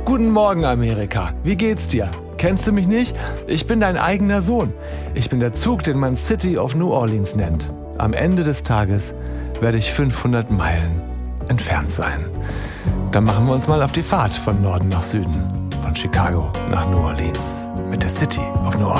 Guten Morgen, Amerika. Wie geht's dir? Kennst du mich nicht? Ich bin dein eigener Sohn. Ich bin der Zug, den man City of New Orleans nennt. Am Ende des Tages werde ich 500 Meilen entfernt sein. Dann machen wir uns mal auf die Fahrt von Norden nach Süden. Von Chicago nach New Orleans. Mit der City of New Orleans.